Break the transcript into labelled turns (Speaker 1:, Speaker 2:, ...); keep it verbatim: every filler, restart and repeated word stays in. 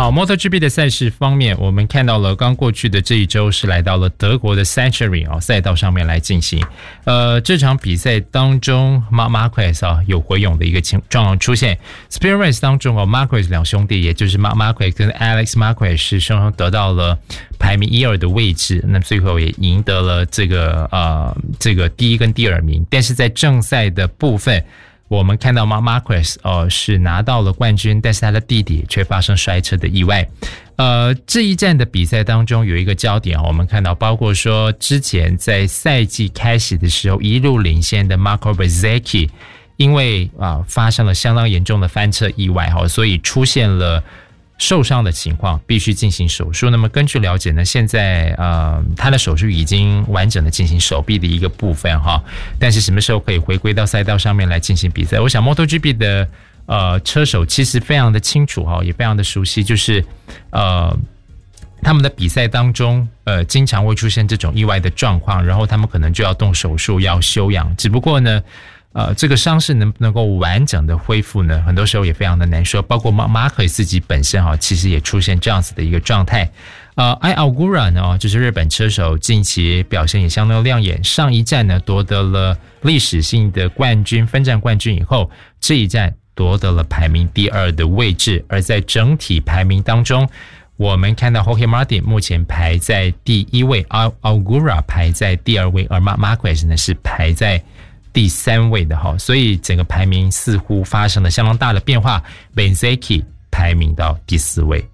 Speaker 1: 好 MotoGP 的赛事方面，我们看到了刚过去的这一周是来到了德国的 Sachsenring 哦赛道上面来进行。呃，这场比赛当中 Marc Marquez 啊有回勇的一个情状况出现。Sprint Race 当中哦 Marquez 两兄弟，也就是 Marc Marquez 跟 Alex Marquez 是双双得到了排名一二的位置，那最后也赢得了这个呃这个第一跟第二名。但是在正赛的部分，我们看到 Marc Marquez 呃是拿到了冠军，但是他的弟弟却发生摔车的意外。呃，这一站的比赛当中有一个焦点，我们看到包括说之前在赛季开始的时候一路领先的 Marco Bezzecchi， 因为啊、呃、发生了相当严重的翻车意外哈，所以出现了受伤的情况，必须进行手术。那么根据了解呢，现在呃他的手术已经完整的进行手臂的一个部分哈，但是什么时候可以回归到赛道上面来进行比赛？我想 MotoGP 的呃车手其实非常的清楚哈，也非常的熟悉，就是呃他们的比赛当中呃经常会出现这种意外的状况，然后他们可能就要动手术要休养，只不过呢呃，这个伤势能不能够完整的恢复呢？很多时候也非常的难说。包括马马可自己本身哈，其实也出现这样子的一个状态。呃 ，Ai Ogura 呢，就是日本车手，近期表现也相当亮眼。上一站呢夺得了历史性的冠军，分站冠军以后，这一站夺得了排名第二的位置。而在整体排名当中，我们看到 Jorge Martin 目前排在第一位 ，Ogura 排在第二位，而 Marc Marquez 呢是排在第三位的哈，所以整个排名似乎发生了相当大的变化。Bezzecchi 排名到第四位。